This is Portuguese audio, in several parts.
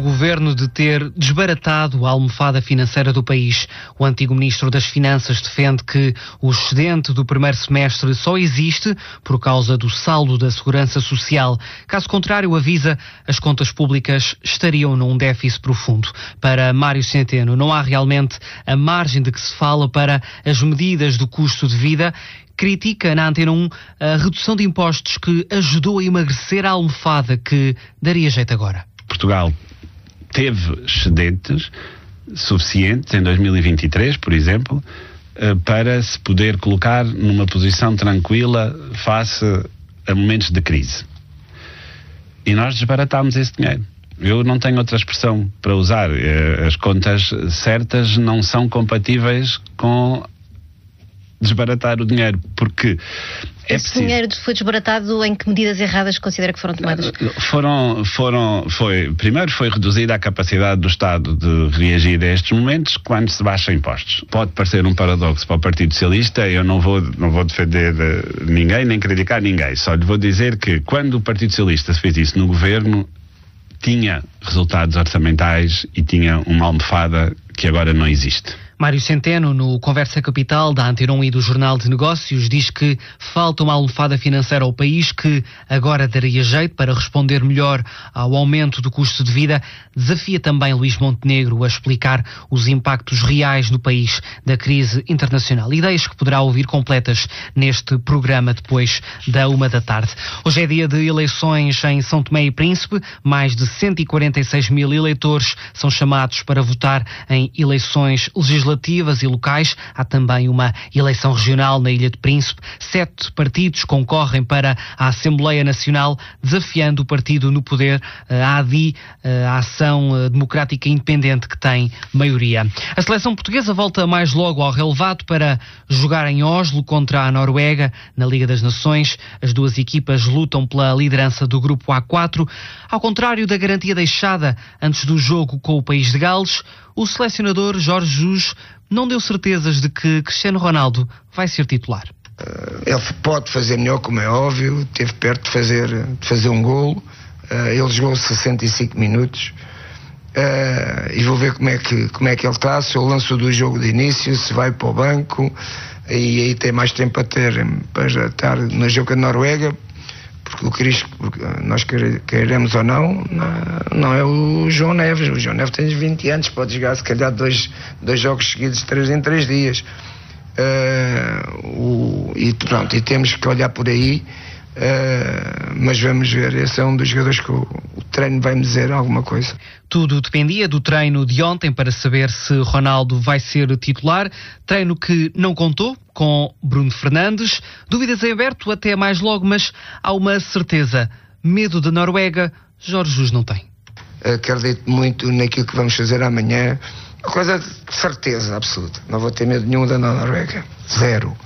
governo de ter desbaratado a almofada financeira do país. O antigo ministro das Finanças defende que o excedente do primeiro semestre só existe por causa do saldo da Segurança Social. Caso contrário, avisa, as contas públicas estariam num déficit profundo. Para Mário Centeno, não há realmente a margem de que se fala para as medidas do custo de vida. Critica na Antena 1 a redução de impostos que ajudou a emagrecer a almofada, que daria jeito agora. Portugal teve excedentes suficientes em 2023, por exemplo, para se poder colocar numa posição tranquila face a momentos de crise. E nós desbaratámos esse dinheiro. Eu não tenho outra expressão para usar. As contas certas não são compatíveis com desbaratar o dinheiro, porque esse dinheiro foi desbaratado em que medidas erradas considera que foram tomadas? Primeiro foi reduzida a capacidade do Estado de reagir a estes momentos quando se baixa impostos. Pode parecer um paradoxo para o Partido Socialista, eu não vou defender ninguém, nem criticar ninguém, só lhe vou dizer que quando o Partido Socialista fez isso no governo, tinha resultados orçamentais e tinha uma almofada que agora não existe. Mário Centeno, no Conversa Capital da Antena 1 e do Jornal de Negócios, diz que falta uma almofada financeira ao país que agora daria jeito para responder melhor ao aumento do custo de vida. Desafia também Luís Montenegro a explicar os impactos reais no país da crise internacional. Ideias que poderá ouvir completas neste programa depois da 13h. Hoje é dia de eleições em São Tomé e Príncipe. Mais de 146 mil eleitores são chamados para votar em eleições legislativas e locais. Há também uma eleição regional na Ilha de Príncipe. 7 partidos concorrem para a Assembleia Nacional, desafiando o partido no poder, a ADI, a Ação Democrática Independente, que tem maioria. A seleção portuguesa volta mais logo ao relevado para jogar em Oslo contra a Noruega na Liga das Nações. As duas equipas lutam pela liderança do grupo A4. Ao contrário da garantia deixada antes do jogo com o país de Gales, o selecionador Jorge Jesus não deu certezas de que Cristiano Ronaldo vai ser titular. Ele pode fazer melhor, como é óbvio, esteve perto de fazer um golo. Ele jogou 65 minutos e vou ver como é que ele está, se eu lanço do jogo de início, se vai para o banco, e aí tem mais tempo para estar no jogo da Noruega, porque o Cristo, nós queremos ou não é o João Neves. O João Neves tem 20 anos, pode jogar se calhar dois jogos seguidos, 3 em 3 dias. E temos que olhar por aí, mas vamos ver. Esse é um dos jogadores que o treino vai me dizer alguma coisa. Tudo dependia do treino de ontem para saber se Ronaldo vai ser titular. Treino que não contou com Bruno Fernandes. Dúvidas em aberto até mais logo, mas há uma certeza: medo da Noruega, Jorge Jesus não tem. Acredito muito naquilo que vamos fazer amanhã. Uma coisa de certeza absoluta. Não vou ter medo nenhum da Noruega. Zero.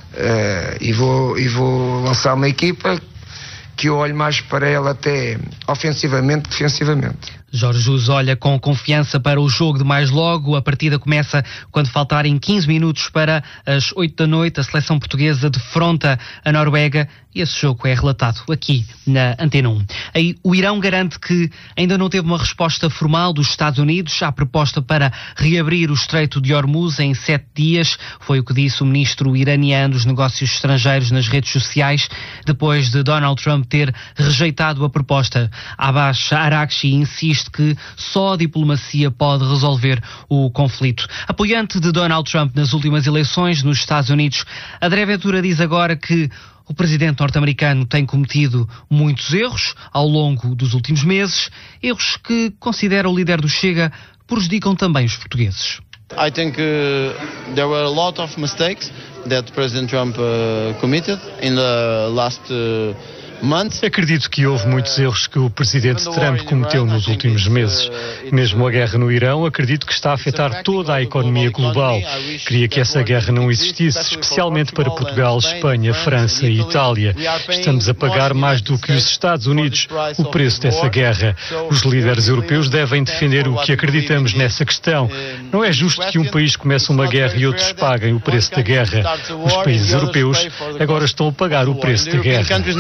E vou lançar uma equipa que eu olho mais para ela até ofensivamente que defensivamente. Jorge Jesus olha com confiança para o jogo de mais logo. A partida começa quando faltarem 15 minutos para as 8 da noite. A seleção portuguesa defronta a Noruega e esse jogo é relatado aqui na Antena 1. Aí o Irão garante que ainda não teve uma resposta formal dos Estados Unidos à proposta para reabrir o Estreito de Hormuz em 7 dias. Foi o que disse o ministro iraniano dos Negócios Estrangeiros nas redes sociais, depois de Donald Trump ter rejeitado a proposta. Abbas Araghchi insiste que só a diplomacia pode resolver o conflito. Apoiante de Donald Trump nas últimas eleições nos Estados Unidos, André Ventura diz agora que o presidente norte-americano tem cometido muitos erros ao longo dos últimos meses, erros que, considera o líder do Chega, prejudicam também os portugueses. I think there were a lot of mistakes that President Trump committed in the last months. Acredito que houve muitos erros que o presidente Trump cometeu nos últimos meses. Mesmo a guerra no Irão, acredito que está a afetar toda a economia global. Queria que essa guerra não existisse, especialmente para Portugal, Espanha, França e Itália. Estamos a pagar mais do que os Estados Unidos o preço dessa guerra. Os líderes europeus devem defender o que acreditamos nessa questão. Não é justo que um país comece uma guerra e outros paguem o preço da guerra. Os países europeus agora estão a pagar o preço da guerra.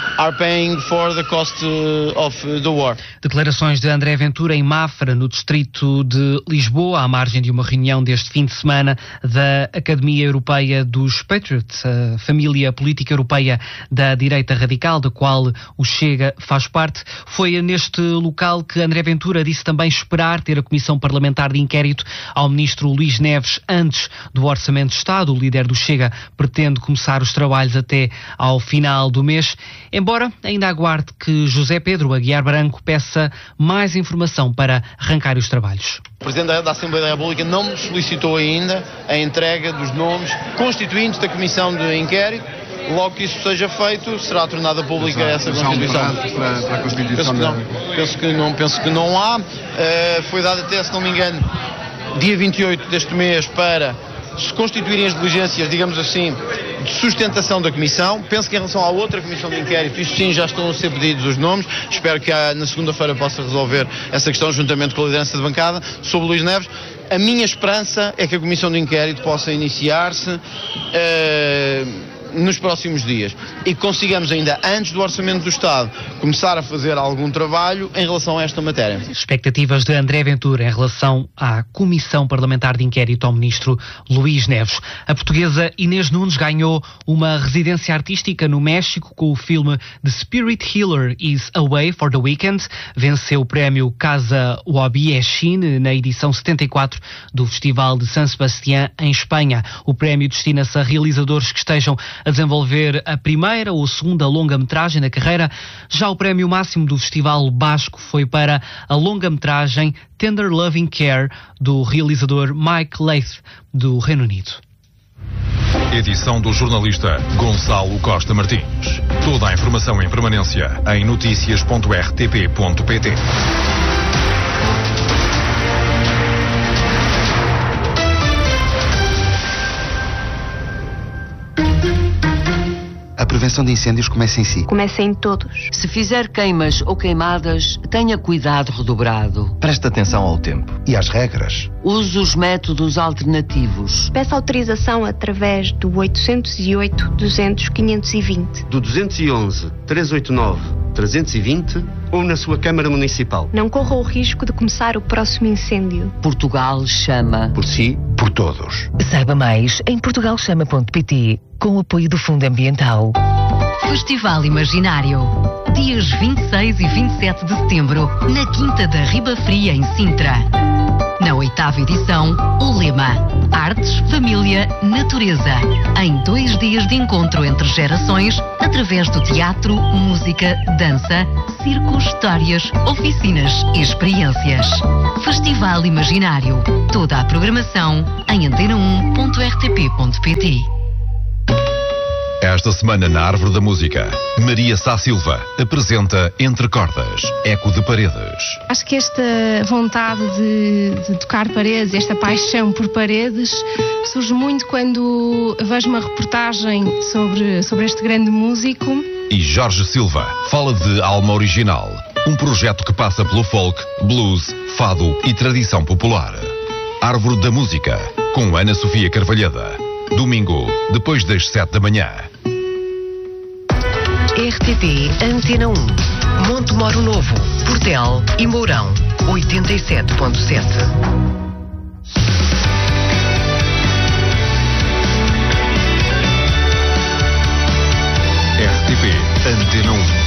are paying for the cost of the war. Declarações de André Ventura em Mafra, no distrito de Lisboa, à margem de uma reunião deste fim de semana da Academia Europeia dos Patriots, a família política europeia da direita radical, da qual o Chega faz parte. Foi neste local que André Ventura disse também esperar ter a Comissão Parlamentar de Inquérito ao ministro Luís Neves antes do Orçamento de Estado. O líder do Chega pretende começar os trabalhos até ao final do mês, embora ainda aguarde que José Pedro Aguiar Branco peça mais informação para arrancar os trabalhos. O Presidente da Assembleia da República não me solicitou ainda a entrega dos nomes constituintes da Comissão de Inquérito. Logo que isso seja feito, será tornada pública essa Constituição. Para a Constituição penso que não há. Foi dado até, se não me engano, dia 28 deste mês para se constituírem as diligências, digamos assim, de sustentação da Comissão. Penso que em relação à outra Comissão de Inquérito, isto sim, já estão a ser pedidos os nomes. Espero que na segunda-feira possa resolver essa questão juntamente com a liderança de bancada sobre Luís Neves. A minha esperança é que a Comissão de Inquérito possa iniciar-se nos próximos dias e que consigamos ainda antes do Orçamento do Estado começar a fazer algum trabalho em relação a esta matéria. Expectativas de André Ventura em relação à Comissão Parlamentar de Inquérito ao ministro Luís Neves. A portuguesa Inês Nunes ganhou uma residência artística no México com o filme The Spirit Healer is Away for the Weekend. Venceu o prémio Casa Wabi-Echin na edição 74 do Festival de San Sebastián em Espanha. O prémio destina-se a realizadores que estejam a desenvolver a primeira ou segunda longa-metragem da carreira. Já o prémio máximo do Festival Basco foi para a longa-metragem Tender Loving Care, do realizador Mike Leith, do Reino Unido. Edição do jornalista Gonçalo Costa Martins. Toda a informação em permanência em noticias.rtp.pt. A prevenção de incêndios começa em si. Começa em todos. Se fizer queimas ou queimadas, tenha cuidado redobrado. Preste atenção ao tempo e às regras. Use os métodos alternativos. Peça autorização através do 808-200-520. Do 211-389-320 ou na sua Câmara Municipal. Não corra o risco de começar o próximo incêndio. Portugal chama. Por si, por todos. Saiba mais em portugalchama.pt, com o apoio do Fundo Ambiental. Festival Imaginário. Dias 26 e 27 de setembro, na Quinta da Riba Fria, em Sintra. Na 8ª edição, o lema Artes, Família, Natureza. Em 2 dias de encontro entre gerações, através do teatro, música, dança, circo, histórias, oficinas e experiências. Festival Imaginário. Toda a programação em antena1.rtp.pt. Esta semana na Árvore da Música, Maria Sá Silva apresenta Entre Cordas, Eco de Paredes. Acho que esta vontade de tocar paredes, esta paixão por paredes, surge muito quando vejo uma reportagem sobre este grande músico. E Jorge Silva fala de Alma Original, um projeto que passa pelo folk, blues, fado e tradição popular. Árvore da Música, com Ana Sofia Carvalhada. Domingo, depois das 7 da manhã. RTP Antena 1. Montemoro Novo, Portel e Mourão. 87.7. RTP Antena 1.